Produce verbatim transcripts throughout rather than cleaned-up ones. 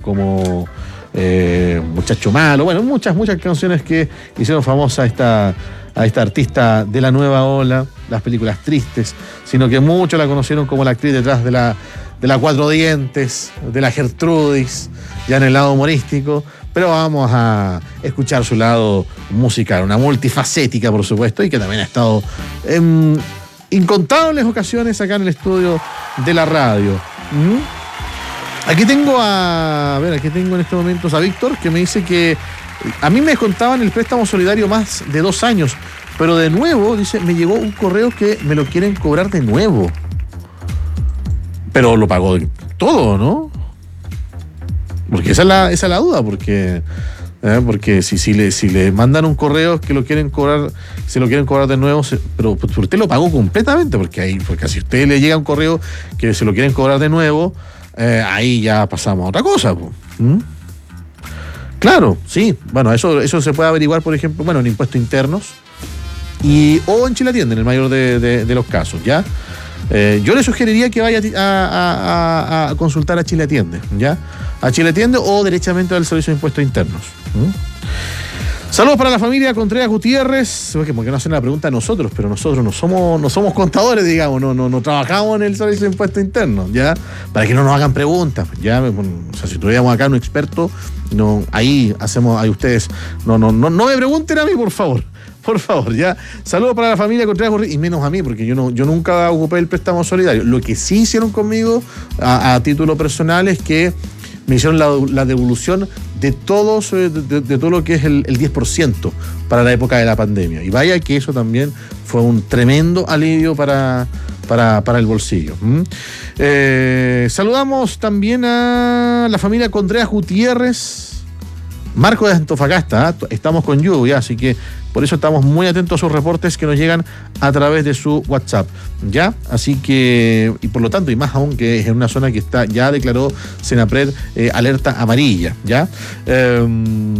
como eh, Muchacho Malo, bueno, muchas, muchas canciones que hicieron famosa a esta, a esta artista de la nueva ola, las películas tristes, sino que muchos la conocieron como la actriz detrás de la, de la Cuatro Dientes, de la Gertrudis, ya en el lado humorístico, pero vamos a escuchar su lado musical, una multifacética, por supuesto, y que también ha estado en incontables ocasiones acá en el estudio de la radio. ¿Mm? Aquí tengo a, a ver, aquí tengo en estos momentos a Víctor, que me dice que a mí me descontaban el préstamo solidario más de dos años, pero de nuevo, dice, me llegó un correo que me lo quieren cobrar de nuevo. Pero lo pagó todo, ¿no? Porque esa es la, esa es la duda, porque, eh, porque si, si, le, si le mandan un correo que lo quieren cobrar, se lo quieren cobrar de nuevo, se, pero usted lo pagó completamente, porque ahí, porque si a usted le llega un correo que se lo quieren cobrar de nuevo, eh, ahí ya pasamos a otra cosa. ¿Mm? Claro, sí. Bueno, eso, eso se puede averiguar, por ejemplo, bueno, en impuestos internos y o en Chile Atiende, en el mayor de, de, de los casos, ¿ya? Eh, yo le sugeriría que vaya a, a, a consultar a Chile Atiende, ¿ya? A Chile Atiende o derechamente al Servicio de Impuestos Internos. ¿Mm? Saludos para la familia Contreras Gutiérrez. Porque no hacen la pregunta a nosotros, pero nosotros no somos, no somos contadores, digamos, no, no, no trabajamos en el Servicio de Impuestos Internos, ¿ya? Para que no nos hagan preguntas, ¿ya? O sea, si tuviéramos acá un experto, no, ahí hacemos, ahí ustedes, no, no, no, no me pregunten a mí, por favor. Por favor, ya. Saludos para la familia Contreras Gutiérrez, y menos a mí, porque yo no, yo nunca ocupé el préstamo solidario. Lo que sí hicieron conmigo, a, a título personal, es que me hicieron la, la devolución de todos, de, de, de todo lo que es el, el diez por ciento para la época de la pandemia. Y vaya que eso también fue un tremendo alivio para, para, para el bolsillo. ¿Mm? Eh, saludamos también a la familia Contreras Gutiérrez. Marco de Antofagasta, ¿eh? Estamos con lluvia, así que por eso estamos muy atentos a sus reportes que nos llegan a través de su WhatsApp, ¿ya? Así que, y por lo tanto, y más aún que es en una zona que está, ya declaró Senapred eh, alerta amarilla, ¿ya? Eh,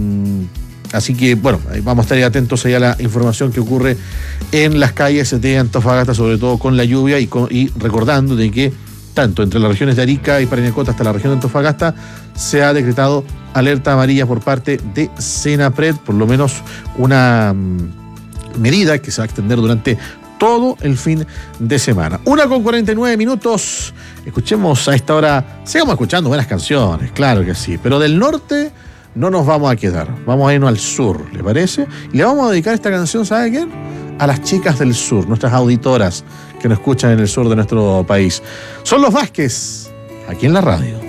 así que, bueno, vamos a estar atentos ahí a la información que ocurre en las calles de Antofagasta, sobre todo con la lluvia y, con, y recordando de que tanto entre las regiones de Arica y Parinacota hasta la región de Antofagasta se ha decretado alerta amarilla por parte de Senapred, por lo menos una mm, medida que se va a extender durante todo el fin de semana. Una con cuarenta y nueve minutos. Escuchemos a esta hora, sigamos escuchando buenas canciones, claro que sí, pero del norte no nos vamos a quedar, vamos a irnos al sur, ¿le parece? Y le vamos a dedicar esta canción, ¿sabe quién? A las chicas del sur, nuestras auditoras que nos escuchan en el sur de nuestro país. Son los Vázquez, aquí en la radio.